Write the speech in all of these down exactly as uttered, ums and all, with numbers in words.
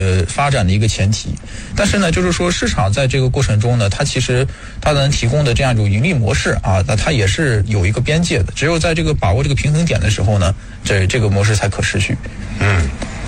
呃发展的一个前提。但是呢，就是说市场在这个过程中呢，它其实它能提供的这样一种盈利模式啊，那它也是有一个边界的。只有在这个把握这个平衡点的时候呢，这这个模式才可持续。 嗯，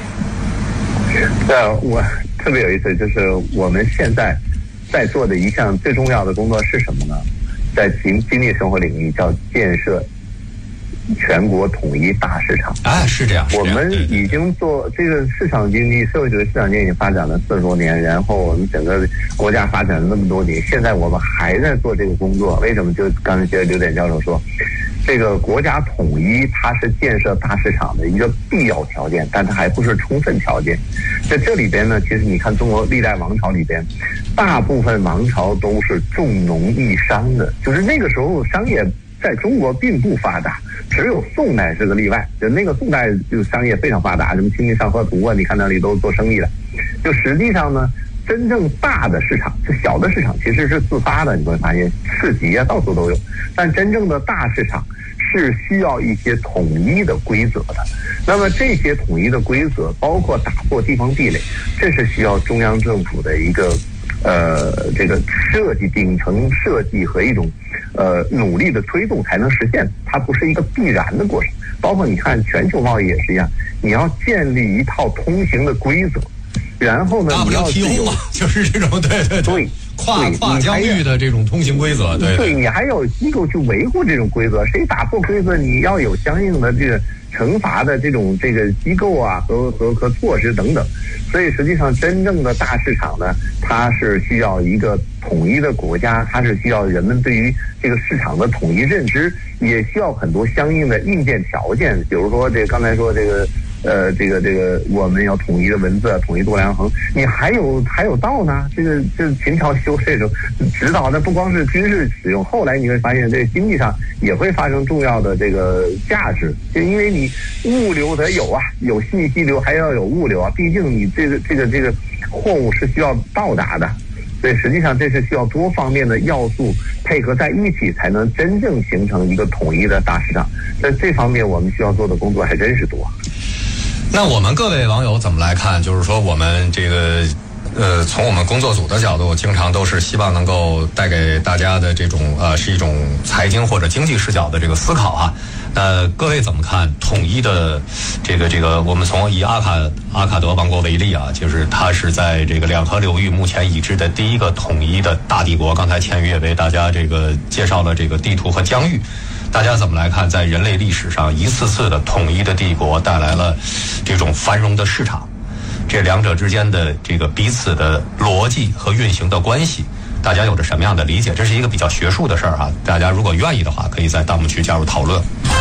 呃，我特别有意思，就是我们现在在做的一项最重要的工作是什么呢？在经经济生活领域叫建设全国统一大市场。 哎，是这样。 我们已经做这个市场经济、社会主义市场经济发展了四十多年，然后我们整个国家发展了那么多年，现在我们还在做这个工作。为什么？就刚才刘典教授说，这个国家统一它是建设大市场的一个必要条件，但它还不是充分条件。在这里边呢，其实你看中国历代王朝里边，大部分王朝都是重农抑商的，就是那个时候商业在中国并不发达，只有宋代是个例外。就那个宋代就商业非常发达，什么《清明上河图》啊，你看那里都做生意的。就实际上呢，真正大的市场，这小的市场其实是自发的，你会发现市集啊到处都有。但真正的大市场是需要一些统一的规则的。那么这些统一的规则，包括打破地方壁垒，这是需要中央政府的一个呃这个设计、顶层设计和一种呃努力的推动才能实现，它不是一个必然的过程。包括你看全球贸易也是一样，你要建立一套通行的规则，然后呢，你要有就是这种对对对跨跨疆域的这种通行规则，对对，你还有机构去维护这种规则，谁打破规则，你要有相应的这个惩罚的这种这个机构啊和和和措施等等。所以实际上真正的大市场呢，它是需要一个统一的国家，它是需要人们对于这个市场的统一认知，也需要很多相应的硬件条件，比如说这刚才说这个呃这个这个我们要统一的文字，统一度量衡，你还有还有道呢，这个这秦朝修这种指导的不光是军事使用，后来你会发现这经济上也会发生重要的这个价值，就因为你物流得有啊，有信息流还要有物流啊，毕竟你这个这个这个货物是需要到达的。所以实际上这是需要多方面的要素配合在一起，才能真正形成一个统一的大市场。在这方面我们需要做的工作还真是多。 那我们各位网友怎么来看？就是说我们这个呃，从我们工作组的角度，经常都是希望能够带给大家的这种呃，是一种财经或者经济视角的这个思考哈。那各位怎么看统一的这个这个？我们从以阿卡阿卡德王国为例啊，就是它是在这个两河流域目前已知的第一个统一的大帝国。刚才钱宇也为大家这个介绍了这个地图和疆域。大家怎么来看，在人类历史上一次次的统一的帝国带来了这种繁荣的市场，这两者之间的这个彼此的逻辑和运行的关系，大家有着什么样的理解？这是一个比较学术的事儿哈，大家如果愿意的话，可以在弹幕区加入讨论。